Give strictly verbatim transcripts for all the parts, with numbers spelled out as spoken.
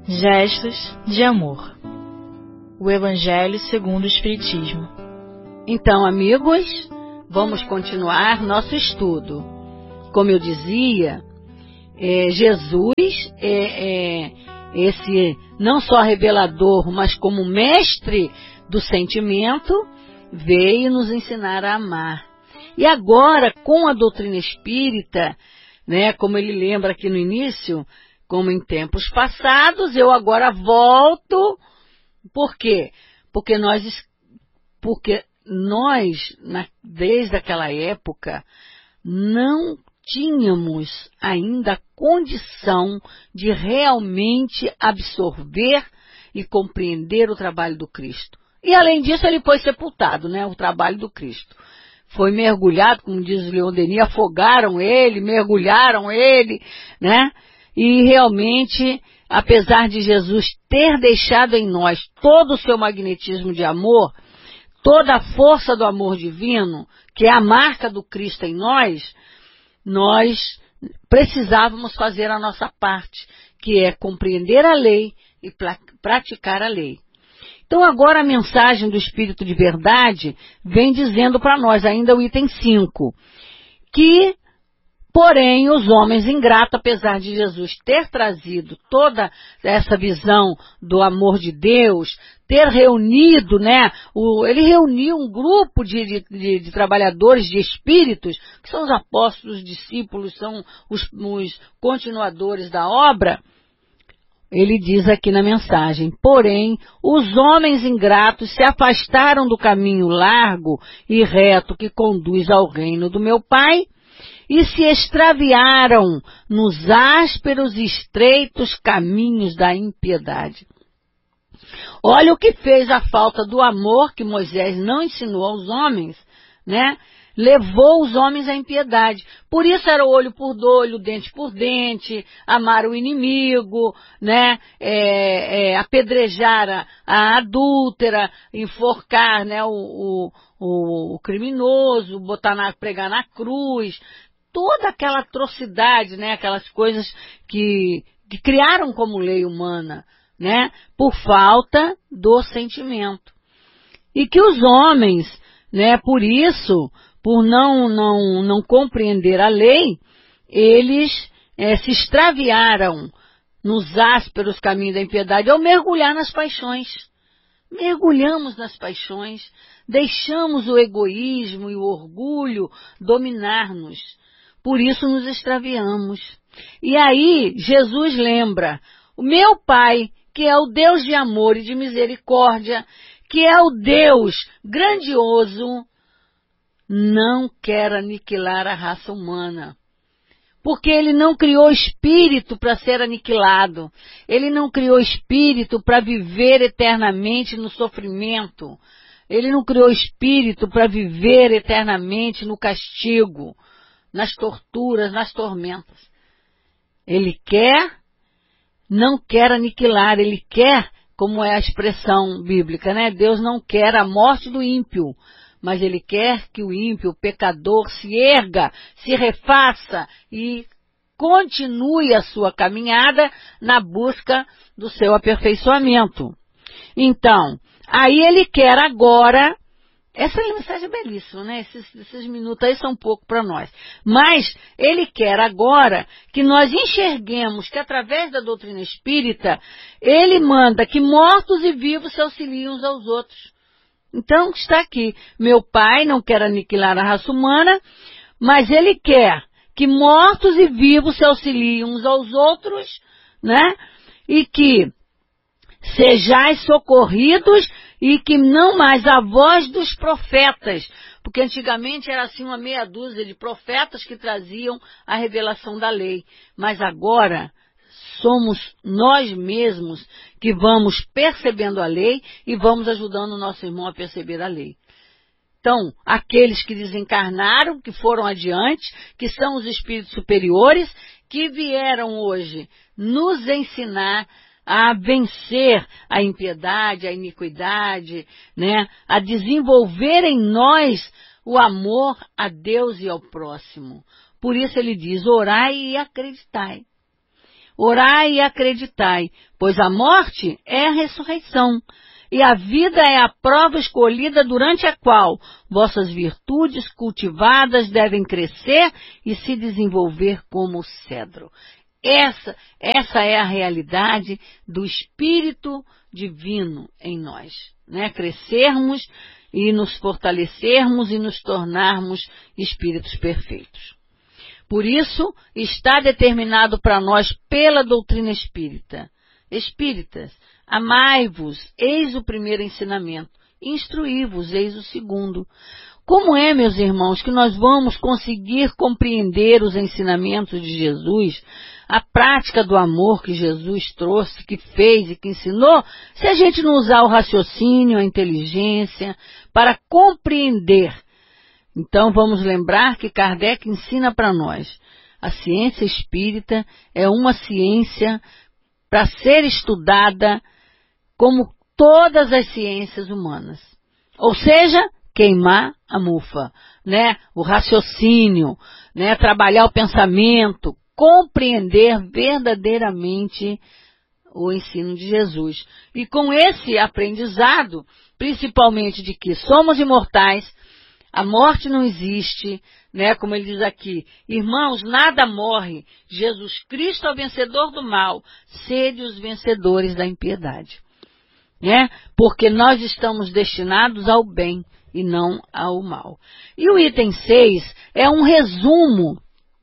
Gestos de amor. O Evangelho segundo o Espiritismo. Então, amigos, vamos continuar nosso estudo. Como eu dizia, é, Jesus é, é esse não só revelador, mas como mestre do sentimento, veio nos ensinar a amar. E agora, com a doutrina espírita, né, como ele lembra aqui no início, como em tempos passados, eu agora volto. Por quê? Porque nós, porque nós na, desde aquela época, não tínhamos ainda condição de realmente absorver e compreender o trabalho do Cristo. E além disso, ele foi sepultado, né? O trabalho do Cristo. Foi mergulhado, como diz o Leon Denis, afogaram ele, mergulharam ele, né? E realmente, apesar de Jesus ter deixado em nós todo o seu magnetismo de amor, toda a força do amor divino, que é a marca do Cristo em nós, nós precisávamos fazer a nossa parte, que é compreender a lei e praticar a lei. Então agora a mensagem do Espírito de Verdade vem dizendo para nós, ainda o item cinco, que, porém, os homens ingratos, apesar de Jesus ter trazido toda essa visão do amor de Deus, ter reunido, né, o, ele reuniu um grupo de, de, de, de trabalhadores, de espíritos, que são os apóstolos, os discípulos, são os, os continuadores da obra. Ele diz aqui na mensagem, porém, os homens ingratos se afastaram do caminho largo e reto que conduz ao reino do meu Pai e se extraviaram nos ásperos e estreitos caminhos da impiedade. Olha o que fez a falta do amor que Moisés não ensinou aos homens, né? Levou os homens à impiedade. Por isso era olho por olho, dente por dente, amar o inimigo, né? É, é, apedrejar a, a adúltera, enforcar, né? o, o, o, o criminoso, botar na, pregar na cruz. Toda aquela atrocidade, né? Aquelas coisas que, que criaram como lei humana, né? Por falta do sentimento. E que os homens, né? Por isso, por não, não, não compreender a lei, eles é, se extraviaram nos ásperos caminhos da impiedade ao mergulhar nas paixões. Mergulhamos nas paixões, deixamos o egoísmo e o orgulho dominar-nos. Por isso nos extraviamos. E aí Jesus lembra, o meu Pai, que é o Deus de amor e de misericórdia, que é o Deus grandioso, não quer aniquilar a raça humana. Porque ele não criou espírito para ser aniquilado. Ele não criou espírito para viver eternamente no sofrimento. Ele não criou espírito para viver eternamente no castigo, nas torturas, nas tormentas. Ele quer, não quer aniquilar, ele quer, como é a expressão bíblica, né? Deus não quer a morte do ímpio, mas ele quer que o ímpio, o pecador, se erga, se refaça e continue a sua caminhada na busca do seu aperfeiçoamento. Então, aí ele quer agora. Essa mensagem é belíssima, né? Esses, esses minutos aí são um pouco para nós. Mas ele quer agora que nós enxerguemos que através da doutrina espírita, ele manda que mortos e vivos se auxiliem uns aos outros. Então está aqui, meu Pai não quer aniquilar a raça humana, mas ele quer que mortos e vivos se auxiliem uns aos outros, né? E que sejais socorridos e que não mais a voz dos profetas, porque antigamente era assim uma meia dúzia de profetas que traziam a revelação da lei, mas agora somos nós mesmos que vamos percebendo a lei e vamos ajudando o nosso irmão a perceber a lei. Então, aqueles que desencarnaram, que foram adiante, que são os espíritos superiores, que vieram hoje nos ensinar a vencer a impiedade, a iniquidade, né? A desenvolver em nós o amor a Deus e ao próximo. Por isso ele diz, orai e acreditai. Orai e acreditai, pois a morte é a ressurreição, e a vida é a prova escolhida durante a qual vossas virtudes cultivadas devem crescer e se desenvolver como o cedro. Essa, essa é a realidade do Espírito Divino em nós, né? Crescermos e nos fortalecermos e nos tornarmos espíritos perfeitos. Por isso, está determinado para nós pela doutrina espírita. Espíritas, amai-vos, eis o primeiro ensinamento. Instruí-vos, eis o segundo. Como é, meus irmãos, que nós vamos conseguir compreender os ensinamentos de Jesus, a prática do amor que Jesus trouxe, que fez e que ensinou, se a gente não usar o raciocínio, a inteligência, para compreender? Então vamos lembrar que Kardec ensina para nós, a ciência espírita é uma ciência para ser estudada como todas as ciências humanas. Ou seja, queimar a mufa, né? O raciocínio, né? Trabalhar o pensamento, compreender verdadeiramente o ensino de Jesus. E com esse aprendizado, principalmente de que somos imortais, a morte não existe, né? Como ele diz aqui, irmãos, nada morre, Jesus Cristo é o vencedor do mal, sede os vencedores da impiedade, né? Porque nós estamos destinados ao bem e não ao mal. E o item seis é um resumo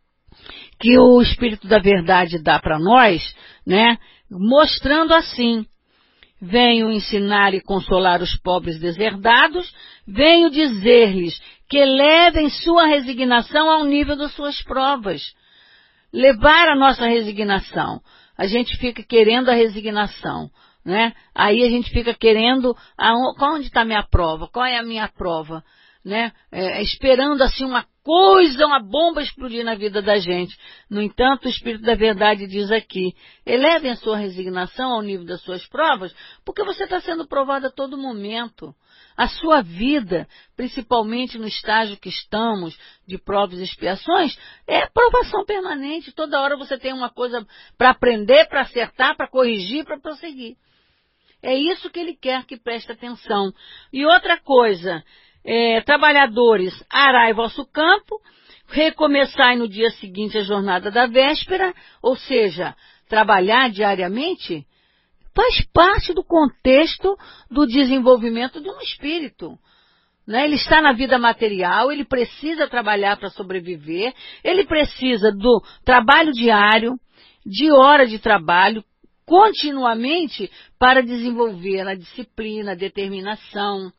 que o Espírito da Verdade dá para nós, né? Mostrando assim: venho ensinar e consolar os pobres deserdados, venho dizer-lhes que levem sua resignação ao nível das suas provas. Levar a nossa resignação. A gente fica querendo a resignação, né? Aí a gente fica querendo, onde está a minha prova? Qual é a minha prova? Né? É, esperando assim uma coisa, uma bomba explodir na vida da gente. No entanto, o Espírito da Verdade diz aqui: elevem a sua resignação ao nível das suas provas, porque você está sendo provado a todo momento. A sua vida, principalmente no estágio que estamos, de provas e expiações, é provação permanente. Toda hora você tem uma coisa para aprender, para acertar, para corrigir, para prosseguir. É isso que ele quer que preste atenção. E outra coisa, É, trabalhadores, arai vosso campo, recomeçai no dia seguinte a jornada da véspera, ou seja, trabalhar diariamente, faz parte do contexto do desenvolvimento de um espírito. Né? Ele está na vida material, ele precisa trabalhar para sobreviver, ele precisa do trabalho diário, de hora de trabalho, continuamente, para desenvolver a disciplina, a determinação,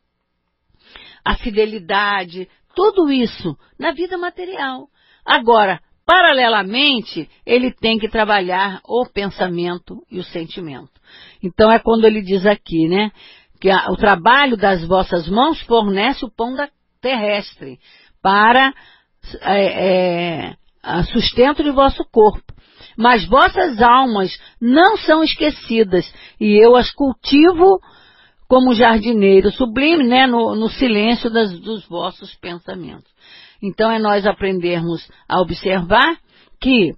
a fidelidade, tudo isso na vida material. Agora, paralelamente, ele tem que trabalhar o pensamento e o sentimento. Então é quando ele diz aqui, né, que a, o trabalho das vossas mãos fornece o pão da terrestre para é, é, a sustento de vosso corpo. Mas vossas almas não são esquecidas, e eu as cultivo como jardineiro sublime, né, no, no silêncio das, dos vossos pensamentos. Então é nós aprendermos a observar que,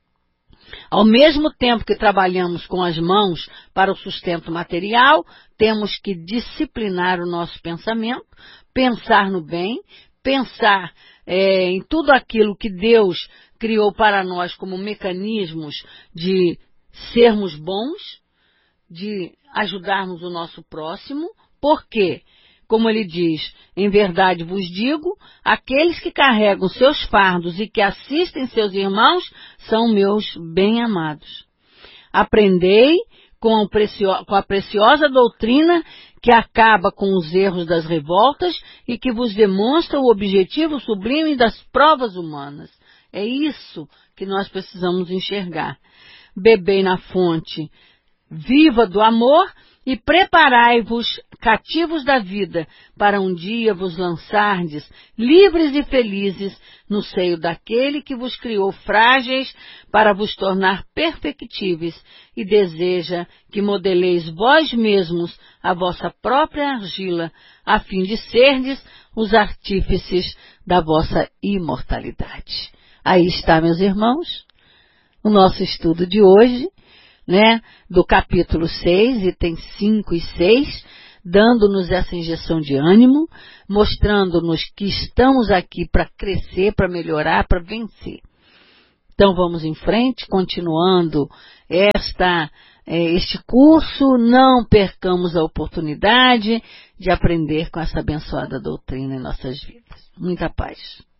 ao mesmo tempo que trabalhamos com as mãos para o sustento material, temos que disciplinar o nosso pensamento, pensar no bem, pensar é, em tudo aquilo que Deus criou para nós como mecanismos de sermos bons, de ajudarmos o nosso próximo, porque, como ele diz, em verdade vos digo, aqueles que carregam seus fardos e que assistem seus irmãos são meus bem-amados. Aprendei com a, precio- com a preciosa doutrina que acaba com os erros das revoltas e que vos demonstra o objetivo sublime das provas humanas. É isso que nós precisamos enxergar. Bebei na fonte viva do amor e preparai-vos, cativos da vida, para um dia vos lançardes, livres e felizes, no seio daquele que vos criou frágeis para vos tornar perfectíveis e deseja que modeleis vós mesmos a vossa própria argila, a fim de serdes os artífices da vossa imortalidade. Aí está, meus irmãos, o nosso estudo de hoje, né, do capítulo seis, itens cinco e seis, dando-nos essa injeção de ânimo, mostrando-nos que estamos aqui para crescer, para melhorar, para vencer. Então vamos em frente, continuando esta, este curso, não percamos a oportunidade de aprender com essa abençoada doutrina em nossas vidas. Muita paz.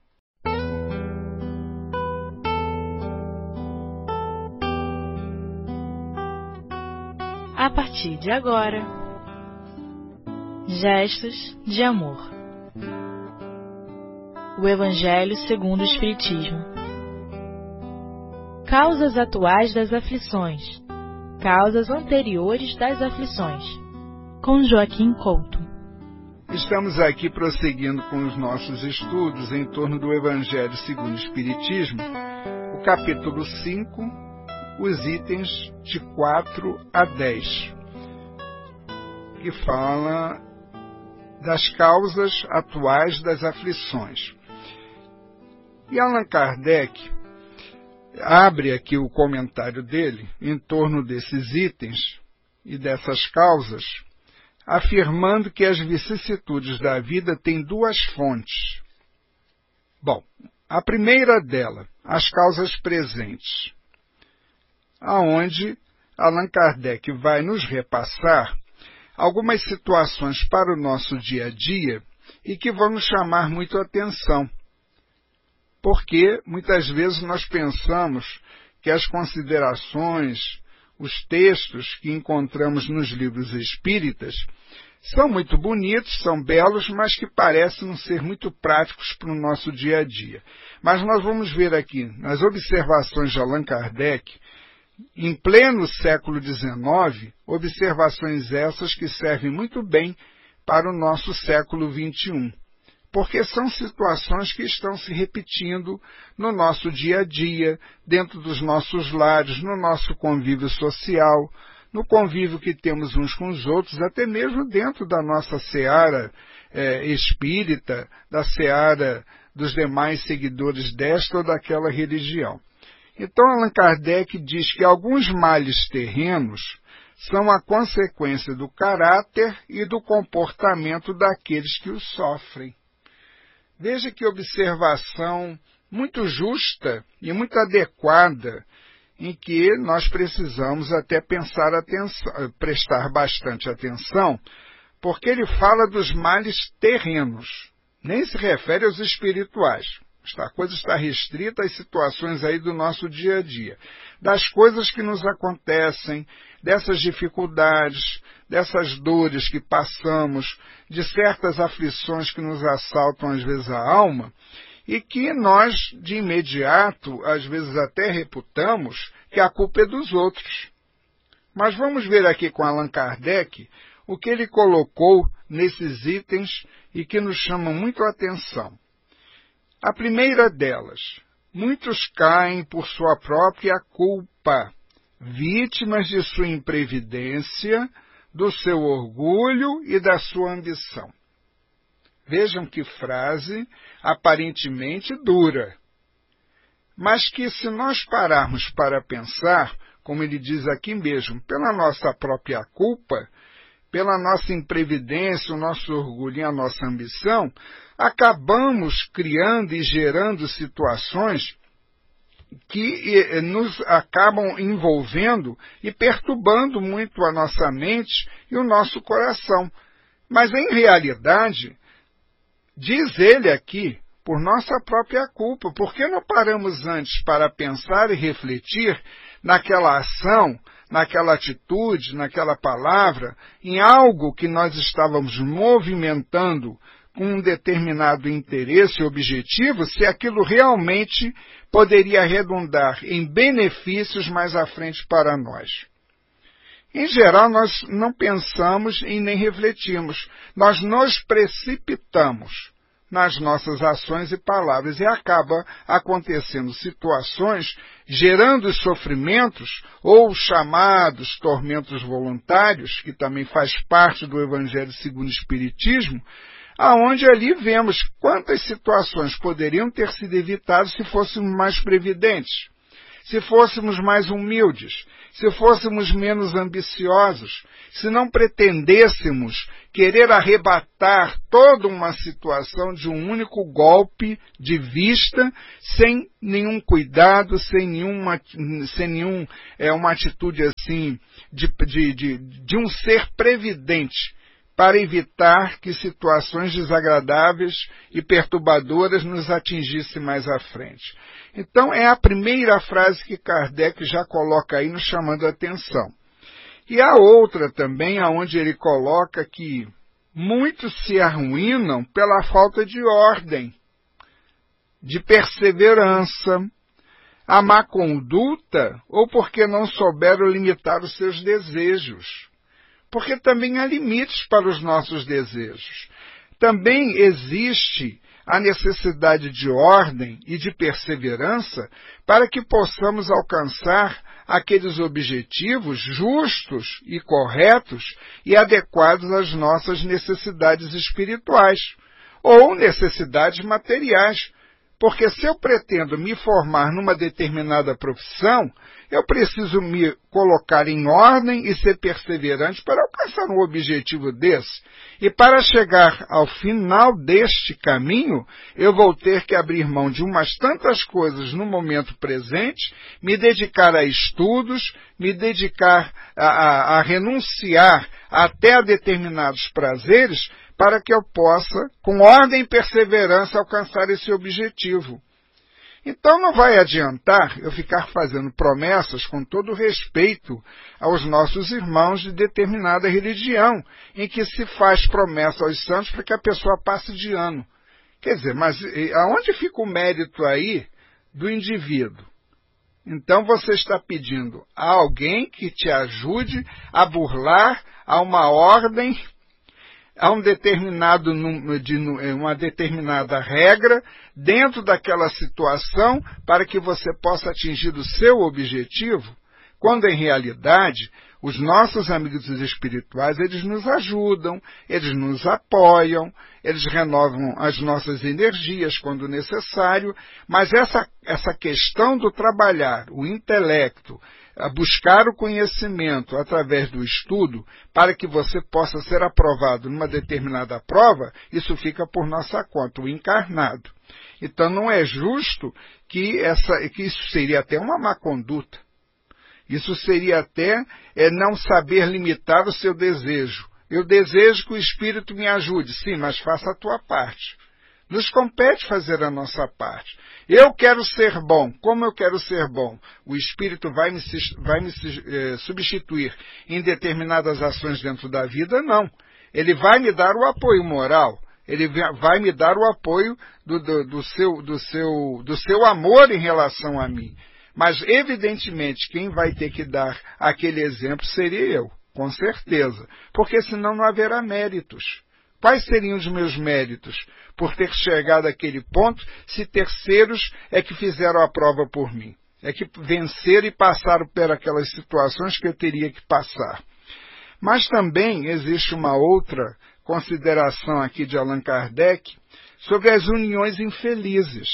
A partir de agora, gestos de amor. O Evangelho segundo o Espiritismo. Causas atuais das aflições. Causas anteriores das aflições. Com Joaquim Couto. Estamos aqui prosseguindo com os nossos estudos em torno do Evangelho segundo o Espiritismo, o capítulo cinco, os itens de quatro a dez, que fala das causas atuais das aflições. E Allan Kardec abre aqui o comentário dele em torno desses itens e dessas causas, afirmando que as vicissitudes da vida têm duas fontes. Bom, a primeira dela, as causas presentes, aonde Allan Kardec vai nos repassar algumas situações para o nosso dia a dia e que vão nos chamar muito a atenção, porque muitas vezes nós pensamos que as considerações, os textos que encontramos nos livros espíritas são muito bonitos, são belos, mas que parecem não ser muito práticos para o nosso dia a dia. Mas nós vamos ver aqui, nas observações de Allan Kardec, em pleno século dezenove, observações essas que servem muito bem para o nosso século vinte e um, porque são situações que estão se repetindo no nosso dia a dia, dentro dos nossos lares, no nosso convívio social, no convívio que temos uns com os outros, até mesmo dentro da nossa seara é, espírita, da seara dos demais seguidores desta ou daquela religião. Então, Allan Kardec diz que alguns males terrenos são a consequência do caráter e do comportamento daqueles que os sofrem. Veja que observação muito justa e muito adequada, em que nós precisamos até pensar atenção, prestar bastante atenção, porque ele fala dos males terrenos, nem se refere aos espirituais. A coisa está restrita às situações aí do nosso dia a dia, das coisas que nos acontecem, dessas dificuldades, dessas dores que passamos, de certas aflições que nos assaltam às vezes a alma, e que nós, de imediato, às vezes até reputamos que a culpa é dos outros. Mas vamos ver aqui com Allan Kardec o que ele colocou nesses itens e que nos chamam muito a atenção. A primeira delas, muitos caem por sua própria culpa, vítimas de sua imprevidência, do seu orgulho e da sua ambição. Vejam que frase aparentemente dura, mas que se nós pararmos para pensar, como ele diz aqui mesmo, pela nossa própria culpa, pela nossa imprevidência, o nosso orgulho e a nossa ambição, acabamos criando e gerando situações que nos acabam envolvendo e perturbando muito a nossa mente e o nosso coração. Mas, em realidade, diz ele aqui, por nossa própria culpa, por que não paramos antes para pensar e refletir naquela ação, naquela atitude, naquela palavra, em algo que nós estávamos movimentando com um determinado interesse e objetivo, se aquilo realmente poderia redundar em benefícios mais à frente para nós. Em geral, nós não pensamos e nem refletimos. Nós nos precipitamos nas nossas ações e palavras e acaba acontecendo situações gerando sofrimentos ou chamados tormentos voluntários, que também faz parte do Evangelho segundo o Espiritismo, aonde ali vemos quantas situações poderiam ter sido evitadas se fôssemos mais previdentes, se fôssemos mais humildes, se fôssemos menos ambiciosos, se não pretendêssemos querer arrebatar toda uma situação de um único golpe de vista, sem nenhum cuidado, sem nenhuma, sem nenhum, é, uma atitude assim de, de, de, de um ser previdente, para evitar que situações desagradáveis e perturbadoras nos atingissem mais à frente. Então, é a primeira frase que Kardec já coloca aí, nos chamando a atenção. E a outra também, onde ele coloca que muitos se arruinam pela falta de ordem, de perseverança, a má conduta, ou porque não souberam limitar os seus desejos. Porque também há limites para os nossos desejos. Também existe a necessidade de ordem e de perseverança para que possamos alcançar aqueles objetivos justos e corretos e adequados às nossas necessidades espirituais ou necessidades materiais. Porque se eu pretendo me formar numa determinada profissão, eu preciso me colocar em ordem e ser perseverante para alcançar um objetivo desse. E para chegar ao final deste caminho, eu vou ter que abrir mão de umas tantas coisas no momento presente, me dedicar a estudos, me dedicar a, a, a renunciar até a determinados prazeres, para que eu possa, com ordem e perseverança, alcançar esse objetivo. Então não vai adiantar eu ficar fazendo promessas com todo respeito aos nossos irmãos de determinada religião, em que se faz promessa aos santos para que a pessoa passe de ano. Quer dizer, mas aonde fica o mérito aí do indivíduo? Então você está pedindo a alguém que te ajude a burlar a uma ordem, a um determinado, de uma determinada regra dentro daquela situação para que você possa atingir o seu objetivo, quando em realidade os nossos amigos espirituais, eles nos ajudam, eles nos apoiam, eles renovam as nossas energias quando necessário, mas essa, essa questão do trabalhar, o intelecto, a buscar o conhecimento através do estudo para que você possa ser aprovado numa determinada prova, isso fica por nossa conta, o encarnado. Então não é justo que, essa, que isso seria até uma má conduta. Isso seria até é, não saber limitar o seu desejo. Eu desejo que o Espírito me ajude, sim, mas faça a tua parte. Nos compete fazer a nossa parte. Eu quero ser bom. Como eu quero ser bom? O Espírito vai me, vai me eh, substituir em determinadas ações dentro da vida? Não. Ele vai me dar o apoio moral. Ele vai me dar o apoio do, do, do, seu, do, seu, do seu amor em relação a mim. Mas, evidentemente, quem vai ter que dar aquele exemplo seria eu, com certeza. Porque senão não haverá méritos. Quais seriam os meus méritos por ter chegado àquele ponto se terceiros é que fizeram a prova por mim? É que venceram e passaram por aquelas situações que eu teria que passar. Mas também existe uma outra consideração aqui de Allan Kardec sobre as uniões infelizes.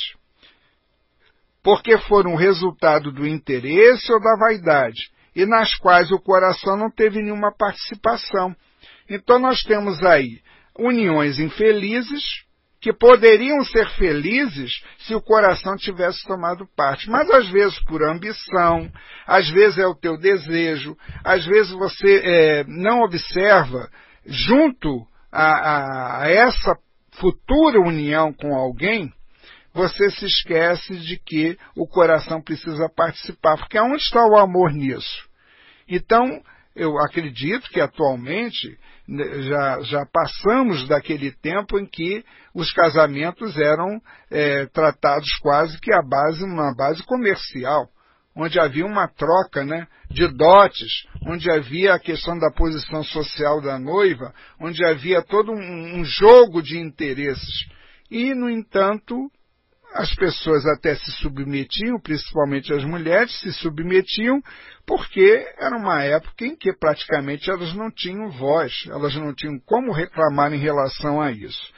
Porque foram resultado do interesse ou da vaidade, e nas quais o coração não teve nenhuma participação. Então nós temos aí uniões infelizes, que poderiam ser felizes se o coração tivesse tomado parte. Mas às vezes por ambição, às vezes é o teu desejo, às vezes você é, não observa, junto a, a, a essa futura união com alguém, você se esquece de que o coração precisa participar. Porque onde está o amor nisso? Então, eu acredito que atualmente já, já passamos daquele tempo em que os casamentos eram é, tratados quase que a base, uma base comercial, onde havia uma troca, né, de dotes, onde havia a questão da posição social da noiva, onde havia todo um, um jogo de interesses. E, no entanto, as pessoas até se submetiam, principalmente as mulheres, se submetiam porque era uma época em que praticamente elas não tinham voz, elas não tinham como reclamar em relação a isso.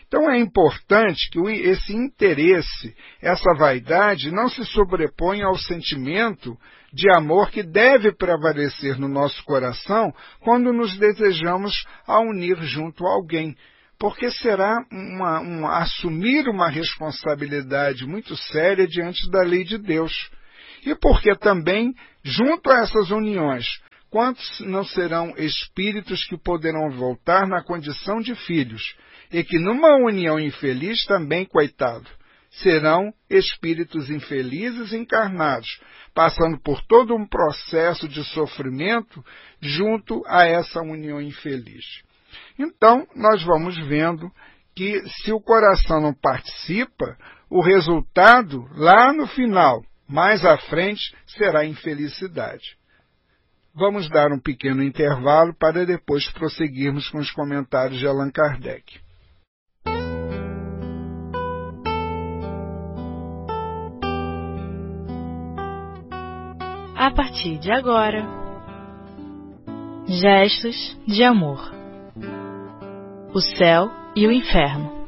Então é importante que esse interesse, essa vaidade, não se sobreponha ao sentimento de amor que deve prevalecer no nosso coração quando nos desejamos a unir junto a alguém, porque será uma, uma, assumir uma responsabilidade muito séria diante da lei de Deus. E porque também, junto a essas uniões, quantos não serão espíritos que poderão voltar na condição de filhos, e que numa união infeliz também, coitado, serão espíritos infelizes encarnados, passando por todo um processo de sofrimento junto a essa união infeliz. Então, nós vamos vendo que se o coração não participa, o resultado, lá no final, mais à frente, será infelicidade. Vamos dar um pequeno intervalo para depois prosseguirmos com os comentários de Allan Kardec. A partir de agora, gestos de amor. O céu e o inferno.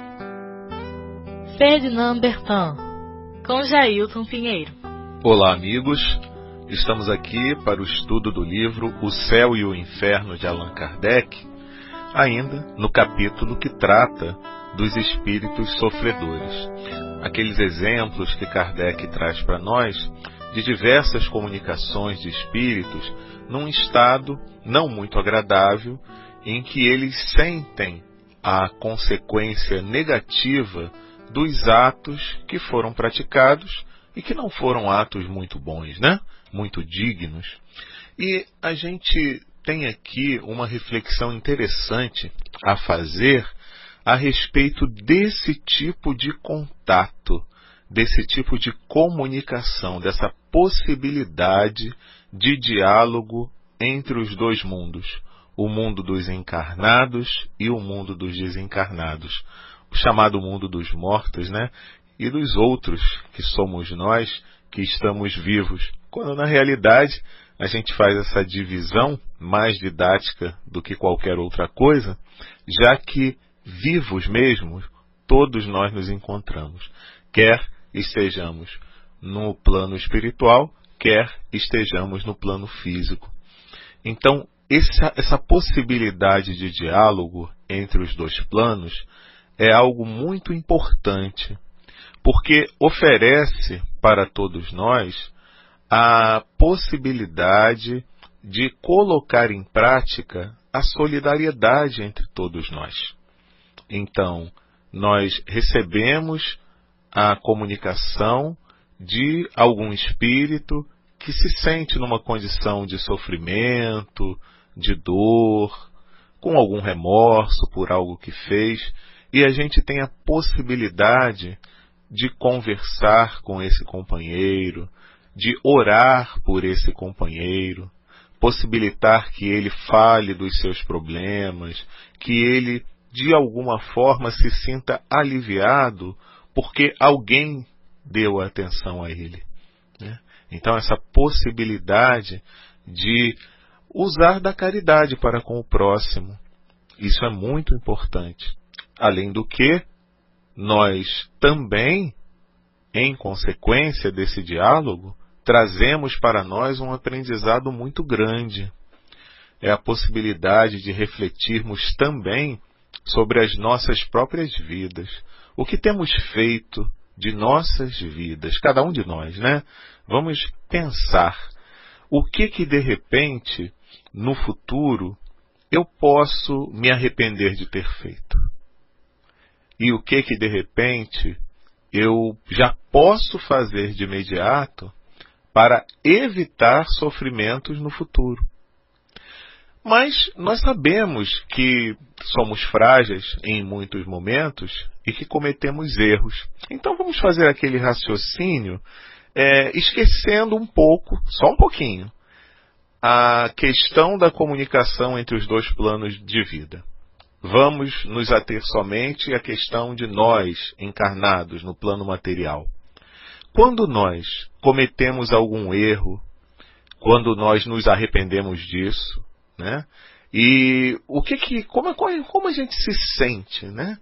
Ferdinand Bertin, com Jailton Pinheiro. Olá, amigos. Estamos aqui para o estudo do livro O Céu e o Inferno de Allan Kardec, ainda no capítulo que trata dos espíritos sofredores. Aqueles exemplos que Kardec traz para nós de diversas comunicações de espíritos num estado não muito agradável, em que eles sentem a consequência negativa dos atos que foram praticados e que não foram atos muito bons, né? Muito dignos. E a gente tem aqui uma reflexão interessante a fazer a respeito desse tipo de contato, desse tipo de comunicação, dessa possibilidade de diálogo entre os dois mundos, o mundo dos encarnados e o mundo dos desencarnados, o chamado mundo dos mortos, né? E dos outros, que somos nós, que estamos vivos, quando na realidade a gente faz essa divisão mais didática do que qualquer outra coisa, já que vivos mesmo, todos nós nos encontramos, quer estejamos no plano espiritual, quer estejamos no plano físico. Então, essa, essa possibilidade de diálogo entre os dois planos é algo muito importante, porque oferece para todos nós a possibilidade de colocar em prática a solidariedade entre todos nós. Então, nós recebemos a comunicação de algum espírito que se sente numa condição de sofrimento, de dor, com algum remorso por algo que fez, e a gente tem a possibilidade de conversar com esse companheiro, de orar por esse companheiro, possibilitar que ele fale dos seus problemas, que ele, de alguma forma, se sinta aliviado porque alguém deu atenção a ele, né? Então, essa possibilidade de usar da caridade para com o próximo, isso é muito importante. Além do que, nós também, em consequência desse diálogo, trazemos para nós um aprendizado muito grande. É a possibilidade de refletirmos também sobre as nossas próprias vidas. O que temos feito de nossas vidas, cada um de nós, né? Vamos pensar o que que de repente, no futuro, eu posso me arrepender de ter feito. E o que que de repente eu já posso fazer de imediato para evitar sofrimentos no futuro. Mas nós sabemos que somos frágeis em muitos momentos e que cometemos erros. Então vamos fazer aquele raciocínio é, esquecendo um pouco, só um pouquinho, a questão da comunicação entre os dois planos de vida. Vamos nos ater somente à questão de nós, encarnados no plano material. Quando nós cometemos algum erro, quando nós nos arrependemos disso, né? E o que que, como, como a gente se sente, né?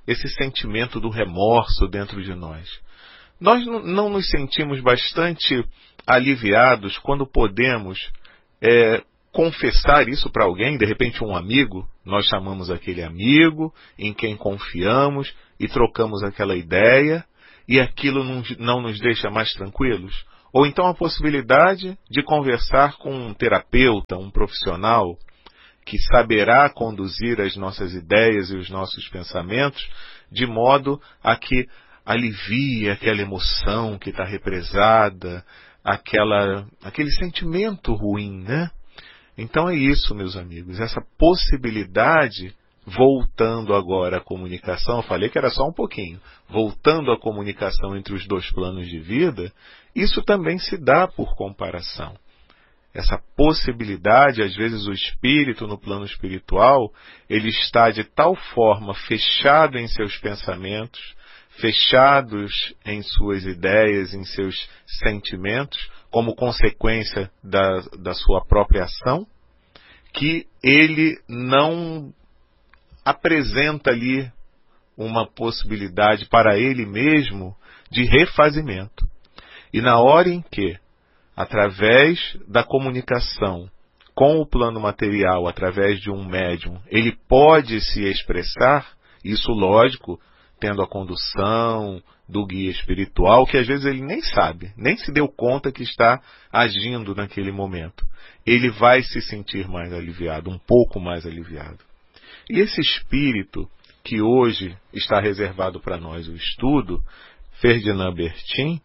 esse sentimento do remorso dentro de nós. Nós não nos sentimos bastante aliviados quando podemos é, confessar isso para alguém, de repente um amigo, nós chamamos aquele amigo em quem confiamos e trocamos aquela ideia e aquilo não, não nos deixa mais tranquilos? Ou então a possibilidade de conversar com um terapeuta, um profissional, que saberá conduzir as nossas ideias e os nossos pensamentos de modo a que alivie aquela emoção que está represada, aquela, aquele sentimento ruim, né? Então é isso, meus amigos, essa possibilidade, voltando agora à comunicação, eu falei que era só um pouquinho, voltando à comunicação entre os dois planos de vida, isso também se dá por comparação. Essa possibilidade, às vezes o espírito no plano espiritual, ele está de tal forma fechado em seus pensamentos, fechados em suas ideias, em seus sentimentos, como consequência da, da sua própria ação, que ele não apresenta ali uma possibilidade para ele mesmo de refazimento. E na hora em que, através da comunicação com o plano material, através de um médium, ele pode se expressar, isso lógico, tendo a condução do guia espiritual, que às vezes ele nem sabe, nem se deu conta que está agindo naquele momento. Ele vai se sentir mais aliviado, um pouco mais aliviado. E esse espírito que hoje está reservado para nós o estudo, Ferdinand Bertin,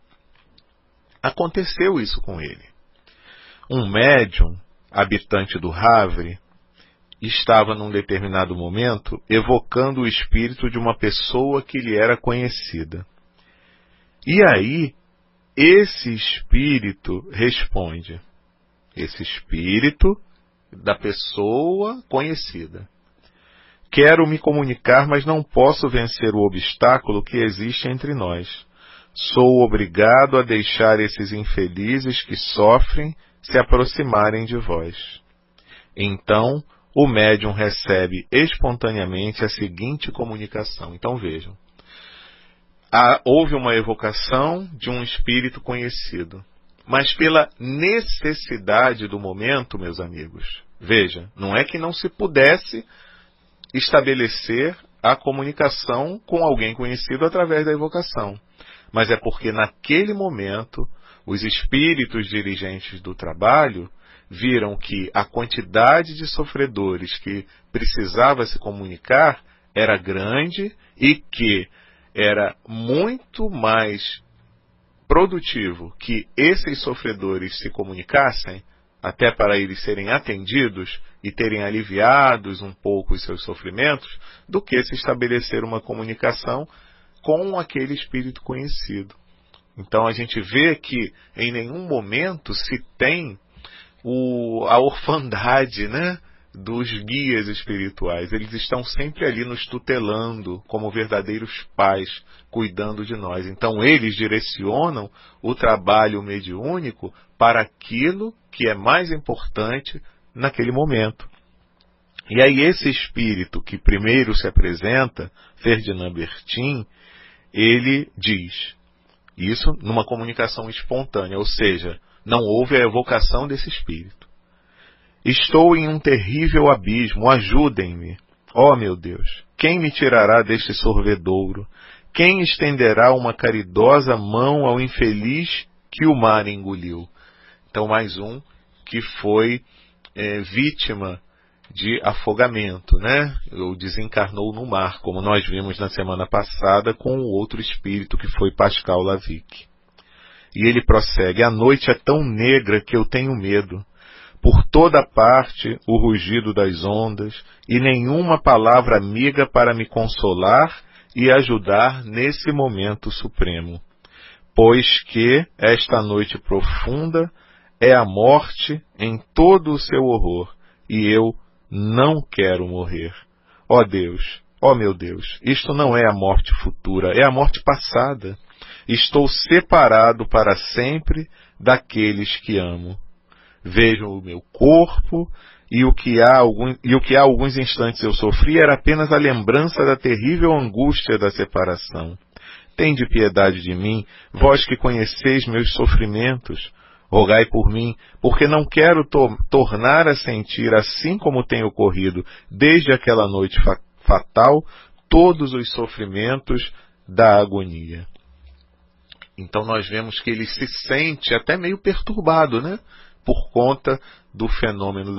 aconteceu isso com ele. Um médium, habitante do Havre, estava num determinado momento evocando o espírito de uma pessoa que lhe era conhecida. E aí, esse espírito responde, esse espírito da pessoa conhecida: quero me comunicar, mas não posso vencer o obstáculo que existe entre nós. Sou obrigado a deixar esses infelizes que sofrem se aproximarem de vós. Então, o médium recebe espontaneamente a seguinte comunicação. Então vejam, há, houve uma evocação de um espírito conhecido, mas pela necessidade do momento, meus amigos, veja, não é que não se pudesse estabelecer a comunicação com alguém conhecido através da evocação, mas é porque naquele momento os espíritos dirigentes do trabalho viram que a quantidade de sofredores que precisava se comunicar era grande e que era muito mais produtivo que esses sofredores se comunicassem, até para eles serem atendidos e terem aliviados um pouco os seus sofrimentos, do que se estabelecer uma comunicação com aquele espírito conhecido. Então a gente vê que em nenhum momento se tem o, a orfandade, né, dos guias espirituais. Eles estão sempre ali nos tutelando como verdadeiros pais, cuidando de nós. Então eles direcionam o trabalho mediúnico para aquilo que é mais importante naquele momento. E aí esse espírito que primeiro se apresenta, Ferdinand Bertin, ele diz, isso numa comunicação espontânea, ou seja, não houve a evocação desse espírito. Estou em um terrível abismo, ajudem-me. Ó meu Deus, quem me tirará deste sorvedouro? Quem estenderá uma caridosa mão ao infeliz que o mar engoliu? Então mais um que foi é, vítima de afogamento, né? Ou desencarnou no mar, como nós vimos na semana passada com o outro espírito que foi Pascal Lavic. E ele prossegue: a noite é tão negra que eu tenho medo. Por toda parte o rugido das ondas e nenhuma palavra amiga para me consolar e ajudar nesse momento supremo. Pois que esta noite profunda é a morte em todo o seu horror e eu não quero morrer. Ó Deus, ó meu Deus, isto não é a morte futura, é a morte passada. Estou separado para sempre daqueles que amo. Vejam o meu corpo e o que há algum, e o que há alguns instantes eu sofri era apenas a lembrança da terrível angústia da separação. Tende piedade de mim, vós que conheceis meus sofrimentos. Rogai por mim, porque não quero to- tornar a sentir, assim como tem ocorrido desde aquela noite fa- fatal, todos os sofrimentos da agonia. Então nós vemos que ele se sente até meio perturbado, né? Por conta do fenômeno